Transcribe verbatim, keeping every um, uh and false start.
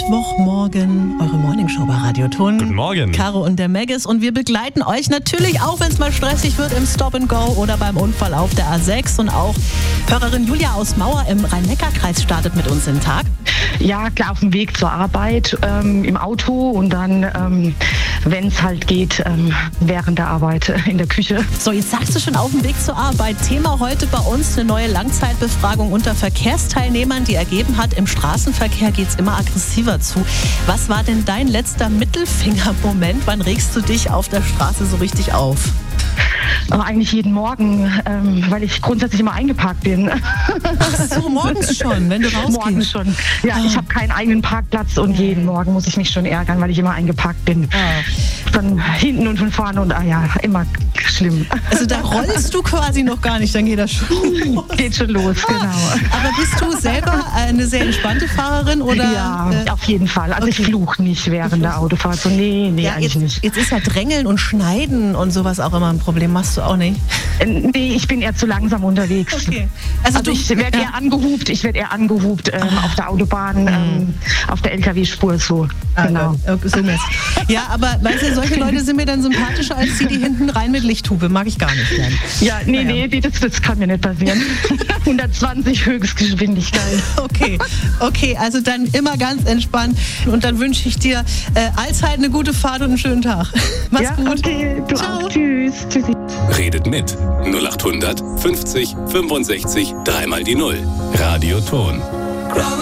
Mittwochmorgen, eure Morningshow bei Radio Ton. Guten Morgen. Caro und der Maggis. Und wir begleiten euch natürlich auch, wenn es mal stressig wird im Stop and Go oder beim Unfall auf der A sechs. Und auch Hörerin Julia aus Mauer im Rhein-Neckar-Kreis startet mit uns den Tag. Ja, klar, auf dem Weg zur Arbeit, ähm, im Auto und dann, ähm, wenn es halt geht, ähm, während der Arbeit äh, in der Küche. So, jetzt sagst du schon auf dem Weg zur Arbeit. Thema heute bei uns eine neue Langzeitbefragung unter Verkehrsteilnehmern, die ergeben hat, im Straßenverkehr geht es immer aggressiver zu. Was war denn dein letzter Mittelfinger-Moment? Wann regst du dich auf der Straße so richtig auf? Aber eigentlich jeden Morgen, ähm, weil ich grundsätzlich immer eingeparkt bin. Ach so, morgens schon, wenn du rausgehst? Morgens schon. Ja, Ah. ich habe keinen eigenen Parkplatz und jeden Morgen muss ich mich schon ärgern, weil ich immer eingeparkt bin. Ah. Von hinten und von vorne und ah ja, immer schlimm. Also da rollst du quasi noch gar nicht, dann geht das schon los. Geht schon los, genau. Aber bist du selber eine sehr entspannte Fahrerin? Oder? Ja, äh, auf jeden Fall. Also okay. ich fluche nicht während der Autofahrt. So, nee, nee, ja, eigentlich jetzt, nicht. jetzt ist ja Drängeln und Schneiden und sowas auch immer ein Problem. Machst du auch nicht? Äh, Nee, ich bin eher zu langsam unterwegs. Okay. Also, Also du, ich werde ja. eher angehupt, ich werde eher angehupt ähm, Ah. auf der Autobahn, ähm, auf der L K W-Spur so. Ah, Genau. Gott. Okay, so Mist. Ja, aber weißt du, solche Leute sind mir dann sympathischer als die, die hinten rein mit Lichthupe. Mag ich gar nicht gern. Ja, nee, Naja. nee, das, das kann mir nicht passieren. hundertzwanzig Höchstgeschwindigkeit. Okay, okay, also dann immer ganz entspannt. Und dann wünsche ich dir äh, allzeit eine gute Fahrt und einen schönen Tag. Mach's Ja, gut. okay, du Ciao. auch. Tschüss. Tschüssi. Redet mit null acht hundert fünfzig fünfundsechzig dreimal die Null. Radio Ton.